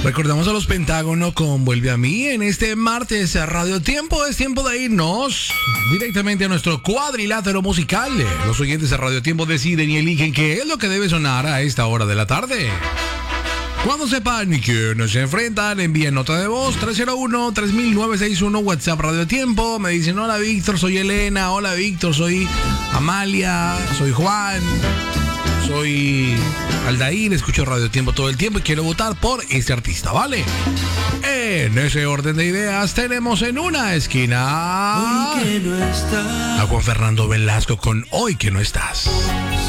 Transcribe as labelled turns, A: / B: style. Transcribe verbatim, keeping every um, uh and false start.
A: Recordamos a los Pentágono con Vuelve a mí en este martes a Radio Tiempo. Es tiempo de irnos directamente a nuestro cuadrilátero musical. Los oyentes de Radio Tiempo deciden y eligen qué es lo que debe sonar a esta hora de la tarde. Cuando sepan quiénes se enfrentan, envíen nota de voz tres cero uno, tres mil novecientos sesenta y uno, WhatsApp Radio Tiempo. Me dicen, hola Víctor, soy Elena. Hola Víctor, soy Amalia. Soy Juan. Soy Aldair, escucho Radio Tiempo todo el tiempo y quiero votar por este artista, ¿vale? En ese orden de ideas tenemos en una esquina
B: Hoy que no estás,
A: a Juan Fernando Velasco con Hoy que no estás.